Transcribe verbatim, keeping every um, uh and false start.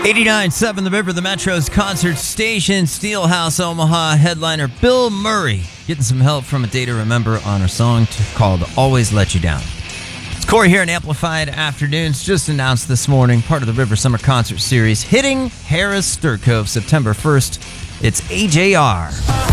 eighty-nine point seven The River, the Metro's concert station. Steelhouse Omaha headliner Bill Murray getting some help from A Day to Remember on a song to, called Always Let You Down. It's Corey here in Amplified Afternoons. Just announced this morning, part of the River Summer Concert Series hitting Harris Sturcove September first. It's A J R.